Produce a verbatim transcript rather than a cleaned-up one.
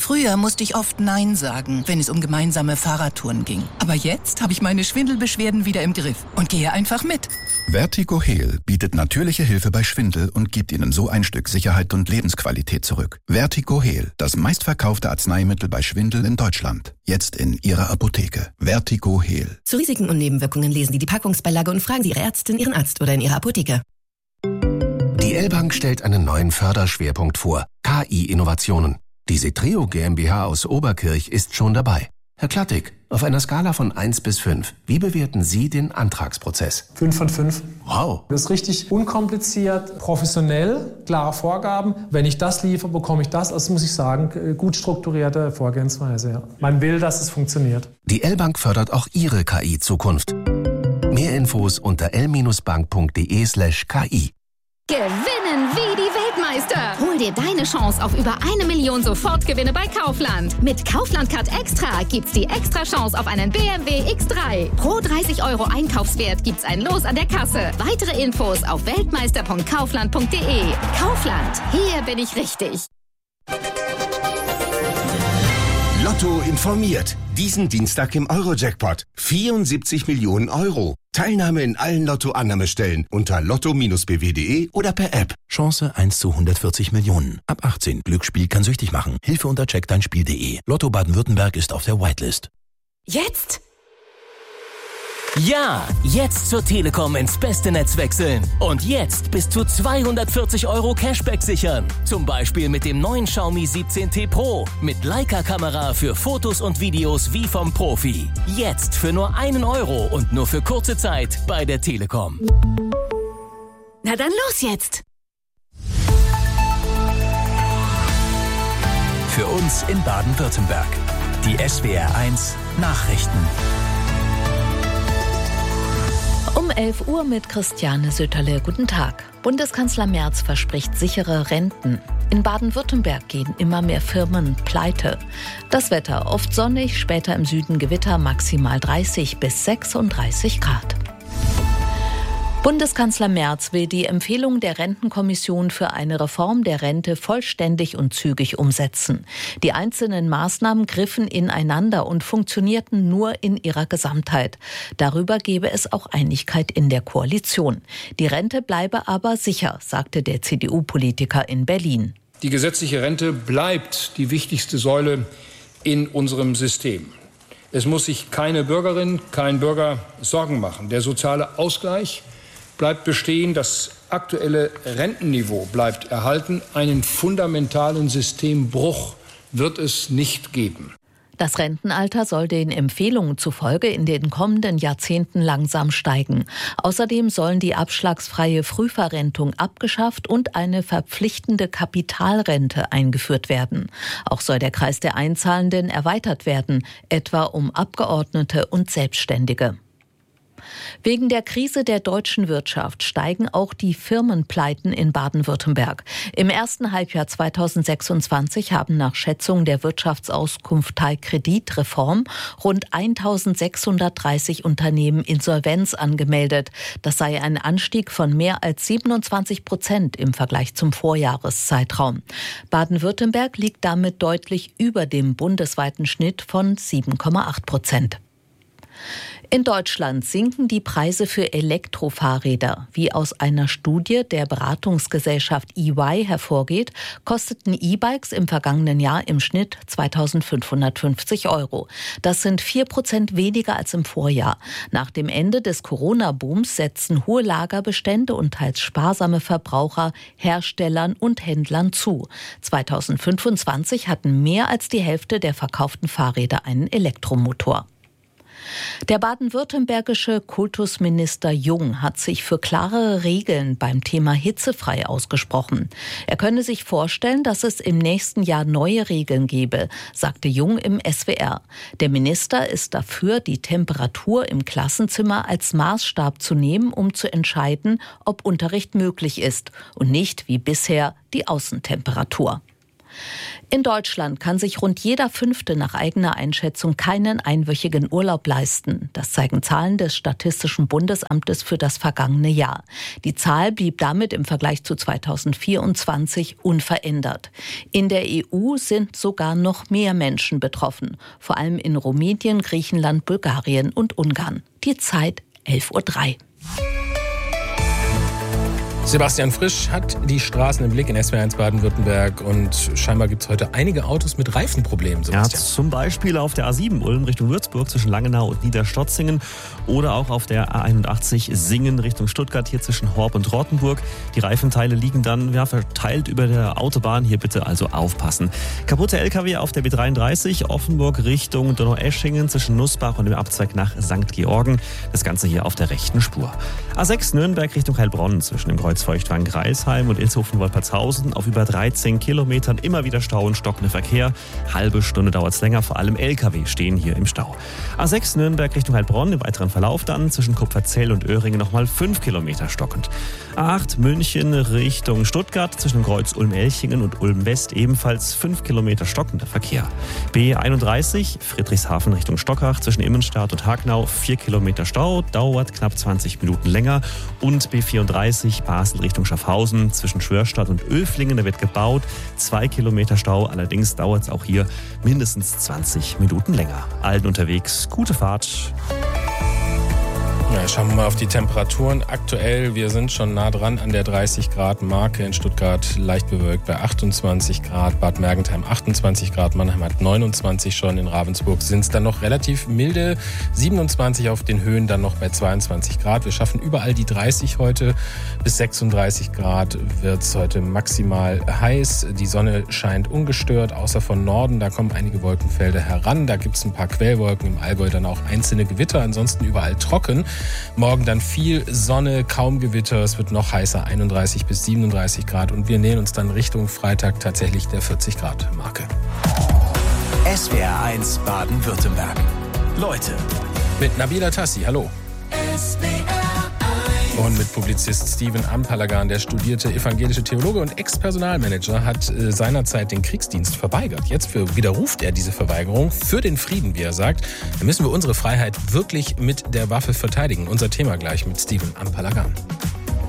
Früher musste ich oft Nein sagen, wenn es um gemeinsame Fahrradtouren ging. Aber jetzt habe ich meine Schwindelbeschwerden wieder im Griff und gehe einfach mit. Vertigo Heal bietet natürliche Hilfe bei Schwindel und gibt Ihnen so ein Stück Sicherheit und Lebensqualität zurück. Vertigo Heal, das meistverkaufte Arzneimittel bei Schwindel in Deutschland. Jetzt in Ihrer Apotheke. Vertigo Heal. Zu Risiken und Nebenwirkungen lesen Sie die Packungsbeilage und fragen Sie Ihre Ärztin, Ihren Arzt oder in Ihrer Apotheke. Die L-Bank stellt einen neuen Förderschwerpunkt vor. K I-Innovationen. Die Setreo GmbH aus Oberkirch ist schon dabei. Herr Klattig, auf einer Skala von eins bis fünf, wie bewerten Sie den Antragsprozess? fünf von fünf. Wow. Das ist richtig unkompliziert, professionell, klare Vorgaben. Wenn ich das liefere, bekomme ich das. Also muss ich sagen, gut strukturierte Vorgehensweise. Ja. Man will, dass es funktioniert. Die L-Bank fördert auch Ihre K I-Zukunft. Mehr Infos unter l-bank.de slash ki. Gewinnen wie die Weltmeister! Hol dir deine Chance auf über eine Million Sofortgewinne bei Kaufland. Mit Kaufland Card Extra gibt's die extra Chance auf einen B M W X drei. Pro dreißig Euro Einkaufswert gibt's ein Los an der Kasse. Weitere Infos auf weltmeister punkt kaufland punkt de. Kaufland, hier bin ich richtig. Lotto informiert. Diesen Dienstag im Euro-Jackpot. vierundsiebzig Millionen Euro. Teilnahme in allen Lotto-Annahmestellen unter lotto Bindestrich b w punkt de oder per App. Chance eins zu hundertvierzig Millionen. Ab achtzehn. Glücksspiel kann süchtig machen. Hilfe unter check dein Spiel punkt de. Lotto Baden-Württemberg ist auf der Whitelist. Jetzt? Ja, jetzt zur Telekom ins beste Netz wechseln. Und jetzt bis zu zweihundertvierzig Euro Cashback sichern. Zum Beispiel mit dem neuen Xiaomi siebzehn T Pro. Mit Leica-Kamera für Fotos und Videos wie vom Profi. Jetzt für nur einen Euro und nur für kurze Zeit bei der Telekom. Na dann los jetzt! Für uns in Baden-Württemberg. Die S W R eins Nachrichten. Um elf Uhr mit Christiane Söterle. Guten Tag. Bundeskanzler Merz verspricht sichere Renten. In Baden-Württemberg gehen immer mehr Firmen pleite. Das Wetter oft sonnig, später im Süden Gewitter, maximal dreißig bis sechsunddreißig Grad. Bundeskanzler Merz will die Empfehlung der Rentenkommission für eine Reform der Rente vollständig und zügig umsetzen. Die einzelnen Maßnahmen griffen ineinander und funktionierten nur in ihrer Gesamtheit. Darüber gebe es auch Einigkeit in der Koalition. Die Rente bleibe aber sicher, sagte der C D U-Politiker in Berlin. Die gesetzliche Rente bleibt die wichtigste Säule in unserem System. Es muss sich keine Bürgerin, kein Bürger Sorgen machen. Der soziale Ausgleich bleibt bestehen, das aktuelle Rentenniveau bleibt erhalten. Einen fundamentalen Systembruch wird es nicht geben. Das Rentenalter soll den Empfehlungen zufolge in den kommenden Jahrzehnten langsam steigen. Außerdem sollen die abschlagsfreie Frühverrentung abgeschafft und eine verpflichtende Kapitalrente eingeführt werden. Auch soll der Kreis der Einzahlenden erweitert werden, etwa um Abgeordnete und Selbstständige. Wegen der Krise der deutschen Wirtschaft steigen auch die Firmenpleiten in Baden-Württemberg. Im ersten Halbjahr zweitausendsechsundzwanzig haben nach Schätzung der Wirtschaftsauskunft Teil Kreditreform rund eintausendsechshundertdreißig Unternehmen Insolvenz angemeldet. Das sei ein Anstieg von mehr als siebenundzwanzig Prozent im Vergleich zum Vorjahreszeitraum. Baden-Württemberg liegt damit deutlich über dem bundesweiten Schnitt von sieben Komma acht Prozent. In Deutschland sinken die Preise für Elektrofahrräder. Wie aus einer Studie der Beratungsgesellschaft E Y hervorgeht, kosteten E-Bikes im vergangenen Jahr im Schnitt zweitausendfünfhundertfünfzig Euro. Das sind vier Prozent weniger als im Vorjahr. Nach dem Ende des Corona-Booms setzen hohe Lagerbestände und teils sparsame Verbraucher Herstellern und Händlern zu. zweitausendfünfundzwanzig hatten mehr als die Hälfte der verkauften Fahrräder einen Elektromotor. Der baden-württembergische Kultusminister Jung hat sich für klarere Regeln beim Thema hitzefrei ausgesprochen. Er könne sich vorstellen, dass es im nächsten Jahr neue Regeln gebe, sagte Jung im S W R. Der Minister ist dafür, die Temperatur im Klassenzimmer als Maßstab zu nehmen, um zu entscheiden, ob Unterricht möglich ist und nicht wie bisher die Außentemperatur. In Deutschland kann sich rund jeder Fünfte nach eigener Einschätzung keinen einwöchigen Urlaub leisten. Das zeigen Zahlen des Statistischen Bundesamtes für das vergangene Jahr. Die Zahl blieb damit im Vergleich zu zweitausendvierundzwanzig unverändert. In der E U sind sogar noch mehr Menschen betroffen, vor allem in Rumänien, Griechenland, Bulgarien und Ungarn. Die Zeit elf Uhr drei. Sebastian Frisch hat die Straßen im Blick in S W R eins Baden-Württemberg und scheinbar gibt es heute einige Autos mit Reifenproblemen. Sebastian. Ja, zum Beispiel auf der A sieben Ulm Richtung Würzburg zwischen Langenau und Niederstotzingen oder auch auf der A einundachtzig Singen Richtung Stuttgart hier zwischen Horb und Rottenburg. Die Reifenteile liegen dann ja, verteilt über der Autobahn, hier bitte also aufpassen. Kaputte L K W auf der B dreiunddreißig Offenburg Richtung Donaueschingen zwischen Nussbach und dem Abzweig nach Sankt Georgen. Das Ganze hier auf der rechten Spur. A sechs Nürnberg Richtung Heilbronn zwischen dem Kreuz Feuchtwangen-Greilsheim und Ilshofen-Wolpertshausen auf über dreizehn Kilometern immer wieder Stau und stockender Verkehr. Halbe Stunde dauert es länger, vor allem L K W stehen hier im Stau. A sechs Nürnberg Richtung Heilbronn im weiteren Verlauf dann zwischen Kupferzell und Öhringen nochmal fünf Kilometer stockend. A acht München Richtung Stuttgart zwischen Kreuz Ulm-Elchingen und Ulm-West ebenfalls fünf Kilometer stockender Verkehr. B einunddreißig Friedrichshafen Richtung Stockach zwischen Immenstadt und Hagnau vier Kilometer Stau, dauert knapp zwanzig Minuten länger. Und B vierunddreißig Basel Richtung Schaffhausen zwischen Schwörstadt und Öflingen, da wird gebaut, zwei Kilometer Stau, allerdings dauert es auch hier mindestens zwanzig Minuten länger. Allen unterwegs, gute Fahrt. Ja, schauen wir mal auf die Temperaturen. Aktuell, wir sind schon nah dran an der dreißig Grad Marke. In Stuttgart leicht bewölkt bei achtundzwanzig Grad, Bad Mergentheim achtundzwanzig Grad, Mannheim hat neunundzwanzig schon, in Ravensburg sind es dann noch relativ milde, siebenundzwanzig auf den Höhen, dann noch bei zweiundzwanzig Grad. Wir schaffen überall die dreißig heute, bis sechsunddreißig Grad wird es heute maximal heiß. Die Sonne scheint ungestört, außer von Norden, da kommen einige Wolkenfelder heran. Da gibt es ein paar Quellwolken, im Allgäu dann auch einzelne Gewitter, ansonsten überall trocken. Morgen dann viel Sonne, kaum Gewitter, es wird noch heißer, einunddreißig bis siebenunddreißig Grad und wir nähern uns dann Richtung Freitag tatsächlich der vierzig Grad Marke. S W R eins Baden-Württemberg. Leute. Mit Nabila Tassi, hallo. S W R eins. Und mit Publizist Steven Ampalagan, der studierte evangelische Theologe und Ex-Personalmanager, hat äh, seinerzeit den Kriegsdienst verweigert. Jetzt für, widerruft er diese Verweigerung für den Frieden, wie er sagt. Da müssen wir unsere Freiheit wirklich mit der Waffe verteidigen. Unser Thema gleich mit Steven Ampalagan.